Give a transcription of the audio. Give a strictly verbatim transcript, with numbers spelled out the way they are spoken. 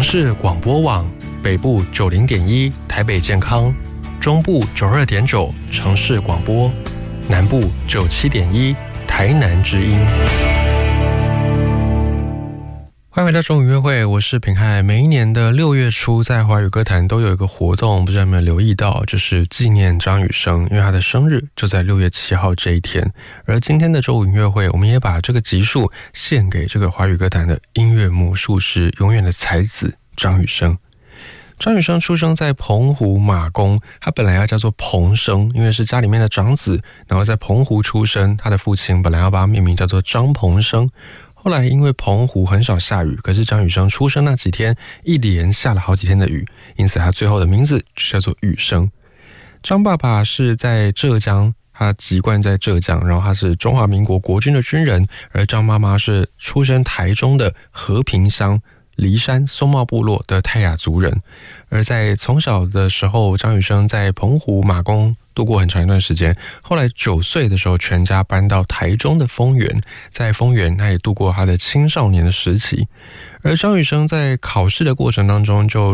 市广播网，北部九零点一台北健康，中部九二点九城市广播，南部九七点一台南之音。欢迎回到中午音乐会，我是品翰。每一年的六月初，在华语歌坛都有一个活动，不知道有没有留意到，就是纪念张雨生，因为他的生日就在六月七号这一天。而今天的周五音乐会，我们也把这个集数献给这个华语歌坛的音乐魔术师，永远的才子张雨生。张雨生出生在澎湖马公，他本来要叫做彭生，因为是家里面的长子，然后在澎湖出生，他的父亲本来要把他命名叫做张彭生。后来因为澎湖很少下雨，可是张雨生出生那几天一连下了好几天的雨，因此他最后的名字就叫做雨生。张爸爸是在浙江，他籍贯在浙江，然后他是中华民国国军的军人，而张妈妈是出生台中的和平乡梨山松茂部落的泰雅族人。而在从小的时候，张雨生在澎湖马公度过很长一段时间，后来九岁的时候全家搬到台中的丰原，在丰原他也度过他的青少年的时期。而张雨生在考试的过程当中就